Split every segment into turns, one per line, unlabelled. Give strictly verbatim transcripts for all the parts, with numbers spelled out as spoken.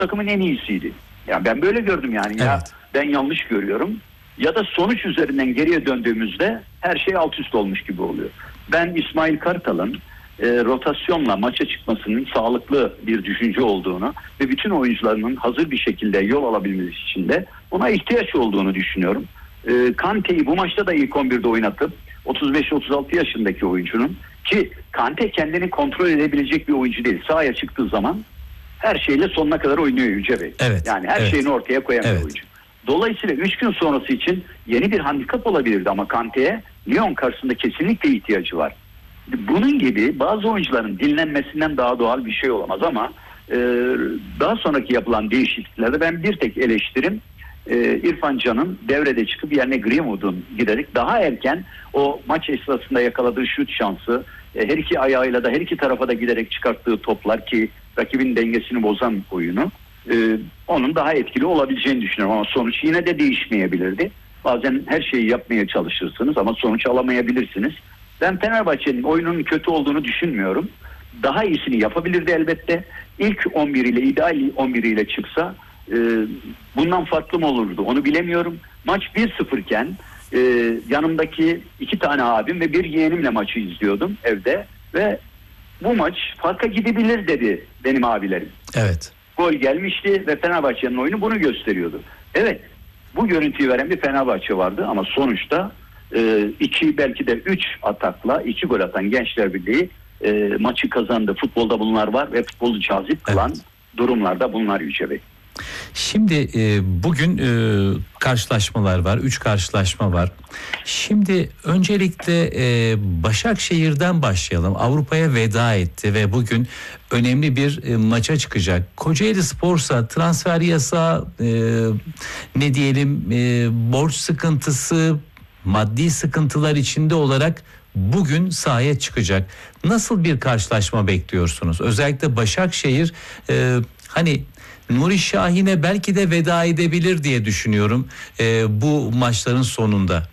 takımın en iyisiydi. Yani ben böyle gördüm yani.
Evet.
Ya ben yanlış görüyorum. Ya da sonuç üzerinden geriye döndüğümüzde her şey alt üst olmuş gibi oluyor. Ben İsmail Kartal'ın e, rotasyonla maça çıkmasının sağlıklı bir düşünce olduğunu ve bütün oyuncularının hazır bir şekilde yol alabilmesi için de ona ihtiyaç olduğunu düşünüyorum. E, Kante'yi bu maçta da ilk on birde oynatıp otuz beş otuz altı yaşındaki oyuncunun, ki Kante kendini kontrol edebilecek bir oyuncu değil. Sahaya çıktığı zaman her şeyle sonuna kadar oynuyor Yüce Bey.
Evet,
yani her
evet.
şeyini ortaya koyan
Evet.
bir oyuncu. Dolayısıyla üç gün sonrası için yeni bir handikap olabilirdi ama Kante'ye Lyon karşısında kesinlikle ihtiyacı var. Bunun gibi bazı oyuncuların dinlenmesinden daha doğal bir şey olamaz ama e, daha sonraki yapılan değişikliklerde ben bir tek eleştirim e, İrfan Can'ın devrede çıkıp yerine Greenwood'un giderek daha erken o maç esnasında yakaladığı şut şansı, e, her iki ayağıyla da her iki tarafa da giderek çıkarttığı toplar ki rakibin dengesini bozan oyunu, e, onun daha etkili olabileceğini düşünüyorum ama sonuç yine de değişmeyebilirdi. Bazen her şeyi yapmaya çalışırsınız ama sonuç alamayabilirsiniz. Ben Fenerbahçe'nin oyunun kötü olduğunu düşünmüyorum. Daha iyisini yapabilirdi elbette. İlk on bir ile, ideal on bir ile çıksa e, bundan farklı mı olurdu onu bilemiyorum. Maç bir sıfır iken e, yanımdaki iki tane abim ve bir yeğenimle maçı izliyordum evde ve bu maç farka gidebilir dedi benim abilerim.
Evet.
Gol gelmişti ve Fenerbahçe'nin oyunu bunu gösteriyordu. Evet, bu görüntüyü veren bir Fenerbahçe vardı ama sonuçta e, iki belki de üç atakla iki gol atan Gençler Birliği e, maçı kazandı. Futbolda bunlar var ve futbolu cazip kılan
Evet.
durumlarda bunlar Yüce Bey.
Şimdi e, bugün e, karşılaşmalar var. Üç karşılaşma var. Şimdi öncelikle e, Başakşehir'den başlayalım. Avrupa'ya veda etti ve bugün önemli bir e, maça çıkacak. Kocaelispor'sa transfer yasağı, e, ne diyelim, e, borç sıkıntısı, maddi sıkıntılar içinde olarak bugün sahaya çıkacak. Nasıl bir karşılaşma bekliyorsunuz? Özellikle Başakşehir e, hani Nuri Şahin'e belki de veda edebilir diye düşünüyorum e, bu maçların sonunda.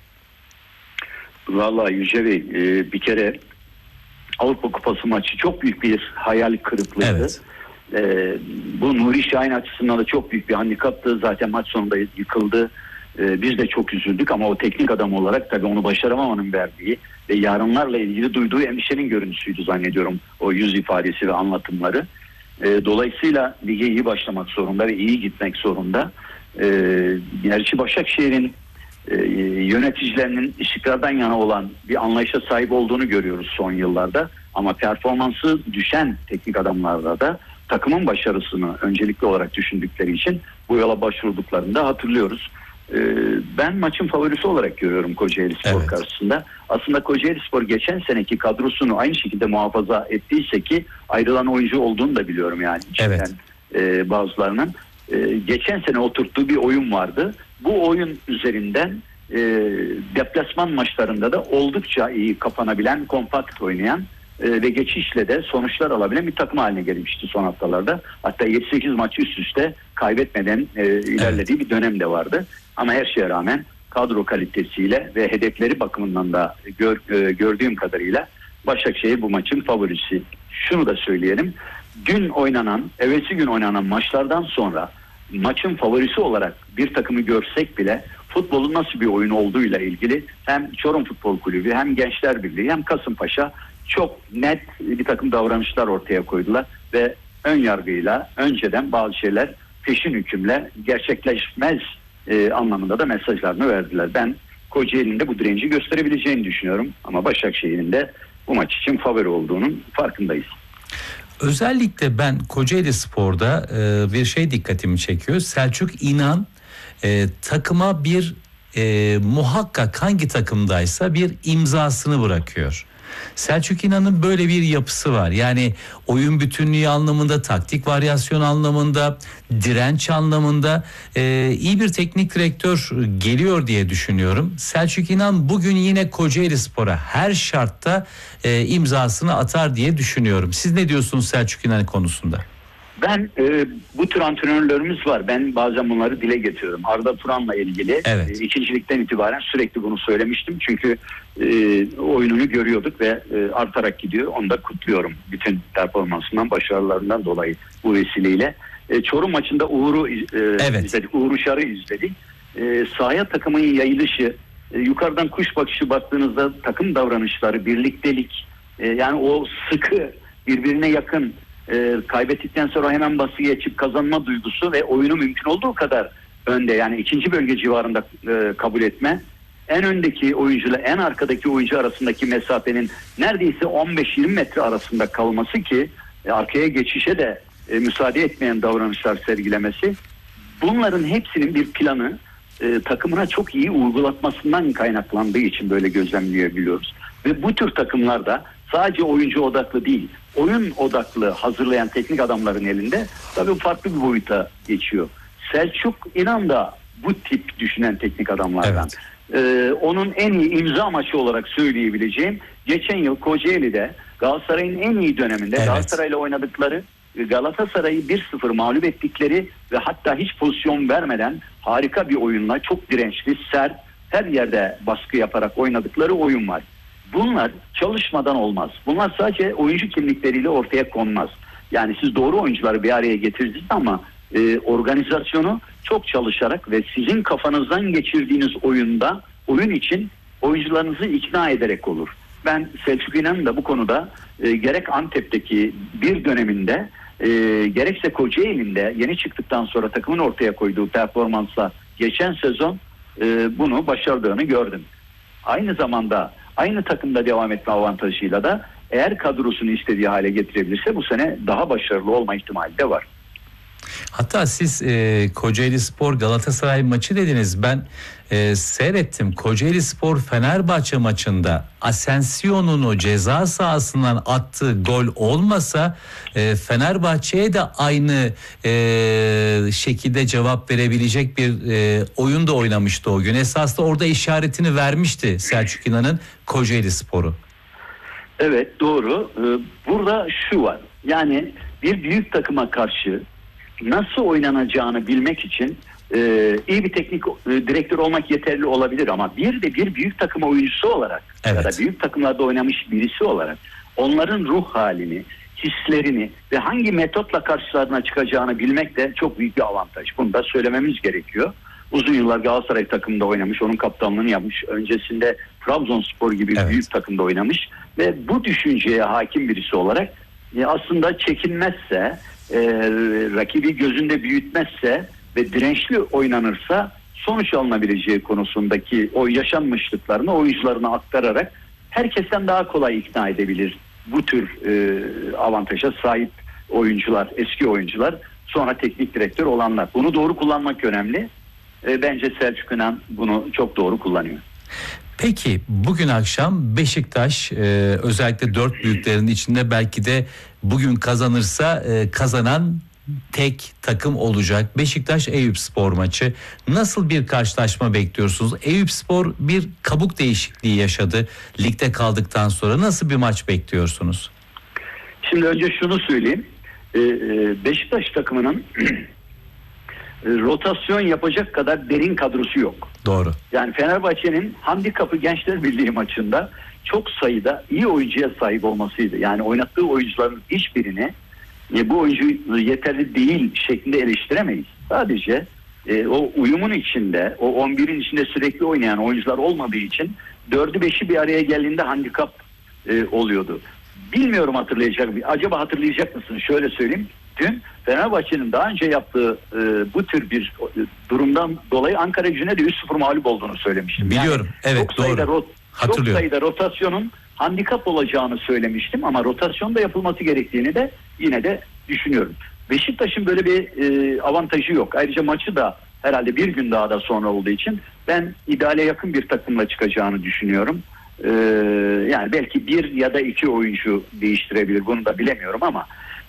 Vallahi Yüce Bey, e, bir kere Avrupa Kupası maçı çok büyük bir hayal kırıklığıydı.
Evet.
E, bu Nuri Şahin açısından da çok büyük bir handikaptı. Zaten maç sonunda yıkıldı. E, biz de çok üzüldük ama o teknik adam olarak tabii onu başaramamanın verdiği ve yarınlarla ilgili duyduğu endişenin görüntüsüydü zannediyorum o yüz ifadesi ve anlatımları. E, dolayısıyla lige iyi başlamak zorunda ve iyi gitmek zorunda. E, gerçi Başakşehir'in e, yöneticilerinin istikrardan yana olan bir anlayışa sahip olduğunu görüyoruz son yıllarda. Ama performansı düşen teknik adamlarda da takımın başarısını öncelikli olarak düşündükleri için bu yola başvurduklarını da hatırlıyoruz. E, ben maçın favorisi olarak görüyorum Kocaelispor
Evet.
karşısında. Aslında Kocaelispor geçen seneki kadrosunu aynı şekilde muhafaza ettiyse ki ayrılan oyuncu olduğunu da biliyorum yani.
Evet.
E, bazılarının. E, geçen sene oturttuğu bir oyun vardı. Bu oyun üzerinden e, deplasman maçlarında da oldukça iyi kapanabilen, kompakt oynayan e, ve geçişle de sonuçlar alabilen bir takım haline gelmişti son haftalarda. Hatta yedi sekiz maç üst üste kaybetmeden e, ilerlediği evet. bir dönem de vardı. Ama her şeye rağmen kadro kalitesiyle ve hedefleri bakımından da gör, e, gördüğüm kadarıyla Başakşehir bu maçın favorisi. Şunu da söyleyelim. Dün oynanan, evvelsi gün oynanan maçlardan sonra maçın favorisi olarak bir takımı görsek bile futbolun nasıl bir oyun olduğuyla ilgili hem Çorum Futbol Kulübü hem Gençler Birliği hem Kasımpaşa çok net bir takım davranışlar ortaya koydular ve ön yargıyla önceden bazı şeyler peşin hükümle gerçekleşmez e, anlamında da mesajlarını verdiler. Ben Kocaeli'nin de bu direnci gösterebileceğini düşünüyorum ama Başakşehir'in de bu maç için favori olduğunun farkındayız.
Özellikle ben Kocaelispor'da e, bir şey dikkatimi çekiyor. Selçuk İnan e, takıma bir e, muhakkak hangi takımdaysa bir imzasını bırakıyor. Selçuk İnan'ın böyle bir yapısı var. Yani oyun bütünlüğü anlamında, taktik varyasyon anlamında, direnç anlamında e, iyi bir teknik direktör geliyor diye düşünüyorum. Selçuk İnan bugün yine Kocaelispor'a her şartta e, imzasını atar diye düşünüyorum. Siz ne diyorsunuz Selçuk İnan konusunda?
Ben e, bu tür antrenörlerimiz var. Ben bazen bunları dile getiriyorum. Arda Turan'la ilgili
evet.
e, ikincilikten itibaren sürekli bunu söylemiştim. Çünkü e, oyununu görüyorduk ve e, artarak gidiyor. Onu da kutluyorum. Bütün performansından, başarılarından dolayı bu vesileyle. E, Çorum maçında Uğur'u e,
Evet.
izledik. Uğur Uşar'ı izledik. E, sahaya takımın yayılışı, e, yukarıdan kuş bakışı baktığınızda takım davranışları, birliktelik, e, yani o sıkı, birbirine yakın, e, kaybettikten sonra hemen bası geçip kazanma duygusu ve oyunu mümkün olduğu kadar önde, yani ikinci bölge civarında e, kabul etme. En öndeki oyuncuyla en arkadaki oyuncu arasındaki mesafenin neredeyse on beş yirmi metre arasında kalması ki e, arkaya geçişe de e, müsaade etmeyen davranışlar sergilemesi. Bunların hepsinin bir planı e, takımına çok iyi uygulatmasından kaynaklandığı için böyle gözlemleyebiliyoruz. Ve bu tür takımlarda sadece oyuncu odaklı değil, oyun odaklı hazırlayan teknik adamların elinde tabii farklı bir boyuta geçiyor. Selçuk İnan da bu tip düşünen teknik adamlardan.
Evet.
Ee, onun en iyi imza maçı olarak söyleyebileceğim, geçen yıl Kocaeli'de Galatasaray'ın en iyi döneminde
Evet.
Galatasaray'la oynadıkları, Galatasaray'ı bir sıfır mağlup ettikleri ve hatta hiç pozisyon vermeden harika bir oyunla, çok dirençli, sert, her yerde baskı yaparak oynadıkları oyun var. Bunlar çalışmadan olmaz. Bunlar sadece oyuncu kimlikleriyle ortaya konmaz. Yani siz doğru oyuncuları bir araya getirdiniz ama e, organizasyonu çok çalışarak ve sizin kafanızdan geçirdiğiniz oyunda, oyun için oyuncularınızı ikna ederek olur. Ben Selçuk İnan'ın da bu konuda e, gerek Antep'teki bir döneminde e, gerekse Kocaeli'nde yeni çıktıktan sonra takımın ortaya koyduğu performansla geçen sezon e, bunu başardığını gördüm. Aynı zamanda aynı takımda devam etme avantajıyla da eğer kadrosunu istediği hale getirebilirse bu sene daha başarılı olma ihtimali de var.
Hatta siz e, Kocaeli Spor Galatasaray maçı dediniz. Ben e, seyrettim. Kocaeli Spor Fenerbahçe maçında Asensio'nun o ceza sahasından attığı gol olmasa e, Fenerbahçe'ye de aynı e, şekilde cevap verebilecek bir e, oyun da oynamıştı o gün. Esasında orada işaretini vermişti Selçuk İnan'ın Kocaeli Spor'u.
Evet, doğru. Ee, burada şu var. Yani bir büyük takıma karşı nasıl oynanacağını bilmek için e, iyi bir teknik e, direktör olmak yeterli olabilir ama bir de bir büyük takım oyuncusu olarak
Evet.
ya da büyük takımlarda oynamış birisi olarak onların ruh halini, hislerini ve hangi metotla karşılarına çıkacağını bilmek de çok büyük bir avantaj. Bunu da söylememiz gerekiyor. Uzun yıllar Galatasaray takımında oynamış, onun kaptanlığını yapmış. Öncesinde Trabzonspor gibi
Evet.
büyük takımda oynamış ve bu düşünceye hakim birisi olarak e, aslında çekinmezse, e, rakibi gözünde büyütmezse ve dirençli oynanırsa sonuç alınabileceği konusundaki o yaşanmışlıklarını oyuncularına aktararak herkesten daha kolay ikna edebilir bu tür e, avantaja sahip oyuncular, eski oyuncular, sonra teknik direktör olanlar. Bunu doğru kullanmak önemli. E, bence Selçuk İnan bunu çok doğru kullanıyor.
Peki bugün akşam Beşiktaş e, özellikle dört büyüklerin içinde belki de bugün kazanırsa e, kazanan tek takım olacak. Beşiktaş Eyüpspor maçı. Nasıl bir karşılaşma bekliyorsunuz? Eyüpspor bir kabuk değişikliği yaşadı ligde kaldıktan sonra. Nasıl bir maç bekliyorsunuz?
Şimdi önce şunu söyleyeyim. E, Beşiktaş takımının rotasyon yapacak kadar derin kadrosu yok.
Doğru.
Yani Fenerbahçe'nin handikapı Gençler Birliği maçında çok sayıda iyi oyuncuya sahip olmasıydı. Yani oynattığı oyuncuların hiçbirini e, bu oyuncu yeterli değil şeklinde eleştiremeyiz. Sadece e, o uyumun içinde, o on birin içinde sürekli oynayan oyuncular olmadığı için dördü beşi bir araya geldiğinde handikap e, oluyordu. Bilmiyorum hatırlayacak mı? Acaba hatırlayacak mısın? Şöyle söyleyeyim. Dün Fenerbahçe'nin daha önce yaptığı e, bu tür bir e, durumdan dolayı Ankara Gücü'ne de üç sıfır mağlup olduğunu söylemiştim.
Biliyorum.
Yani
evet
çok sayıda,
doğru.
rot, çok sayıda rotasyonun handikap olacağını söylemiştim ama rotasyon da yapılması gerektiğini de yine de düşünüyorum. Beşiktaş'ın böyle bir e, avantajı yok. Ayrıca maçı da herhalde bir gün daha da sonra olduğu için ben ideale yakın bir takımla çıkacağını düşünüyorum. Ee, yani belki bir ya da iki oyuncu değiştirebilir, bunu da bilemiyorum ama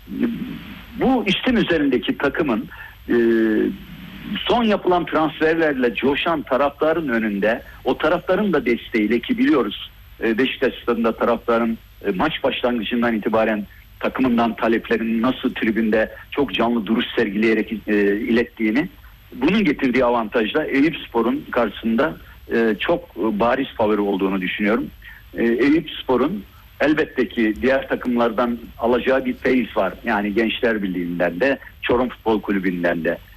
bu istim üzerindeki takımın e, son yapılan transferlerle coşan taraftarın önünde, o taraftarın da desteğiyle, ki biliyoruz e, Beşiktaş stadında taraftarın e, maç başlangıcından itibaren takımından taleplerini nasıl tribünde çok canlı duruş sergileyerek e, ilettiğini, bunun getirdiği avantajla Eyüpspor'un karşısında e, çok bariz favori olduğunu düşünüyorum. E, Eyüpspor'un elbette ki diğer takımlardan alacağı bir feyiz var. Yani Gençler Birliği'nden de, Çorum Futbol Kulübü'nden de.